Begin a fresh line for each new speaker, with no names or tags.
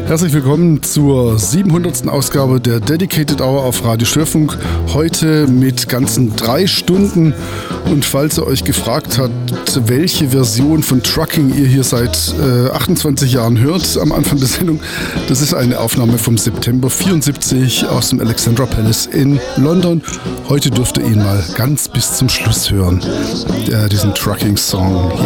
Herzlich willkommen zur 700. Ausgabe der Dedicated Hour auf Radio Störfunk. Heute mit ganzen 3 Stunden. Und falls ihr euch gefragt habt, welche Version von Trucking ihr hier seit 28 Jahren hört am Anfang der Sendung, das ist eine Aufnahme vom September 74 aus dem Alexandra Palace in London. Heute dürft ihr ihn mal ganz bis zum Schluss hören, diesen Trucking-Song.